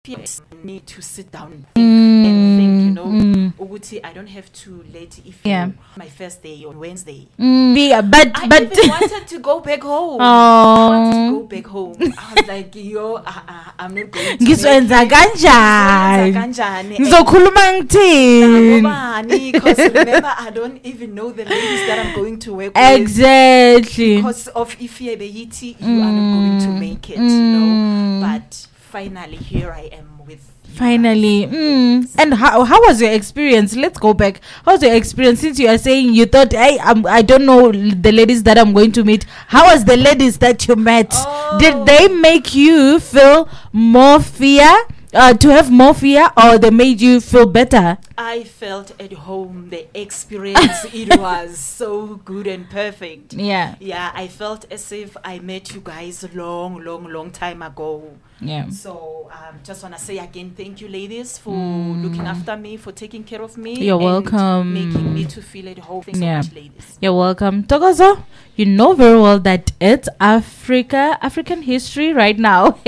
need to sit down and think, Uguti, I don't have to let if my first day on Wednesday. Yeah, but I even wanted to go back home. I wanted to go back home. I was like, I'm not going to ngizoenza kanjani ngizokhuluma ngithini because remember I don't even know the ladies that I'm going to work exactly with because of Ifye Beiti you are not going to make it but finally here I am with finally and how was your experience? Let's go back. How was your experience since you are saying you thought I don't know the ladies that I'm going to meet? How was the ladies that you met? Did they make you feel more fear to have more fear, or they made you feel better? I felt at home. The experience, it was so good and perfect. Yeah, I felt as if I met you guys long time ago. Yeah. So just want to say again, thank you ladies for looking after me, for taking care of me. You're welcome. Making me to feel at home. Thanks so much, ladies. You're welcome. Togozo, you know very well that it's African history right now.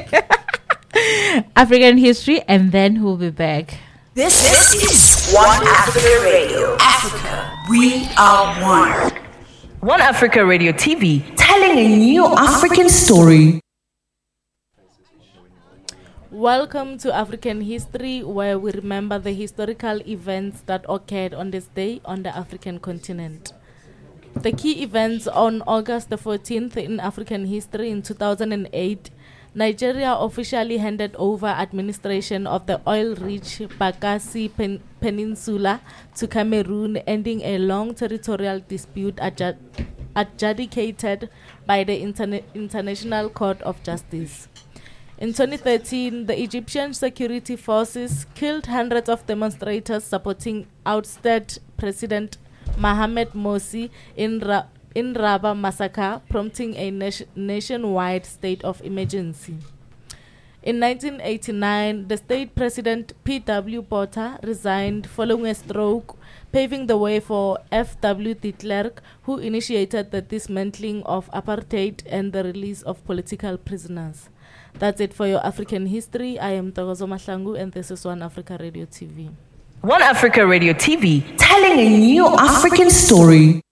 African history, and then we'll be back. This is One Africa Radio. Africa, we are one. One Africa Radio TV, telling a new African story. Welcome to African History, where we remember the historical events that occurred on this day on the African continent. The key events on August the 14th in African history in 2008, Nigeria officially handed over administration of the oil-rich Bakassi Peninsula to Cameroon, ending a long territorial dispute adjudicated by the International Court of Justice. In 2013, the Egyptian security forces killed hundreds of demonstrators supporting ousted President Mohamed Morsi in Rabaa massacre, prompting a nationwide state of emergency. In 1989, the state president P.W. Botha resigned following a stroke, paving the way for F.W. de Klerk, who initiated the dismantling of apartheid and the release of political prisoners. That's it for your African history. I am Togozo Mahlangu, and this is One Africa Radio TV. One Africa Radio TV, telling a new African story.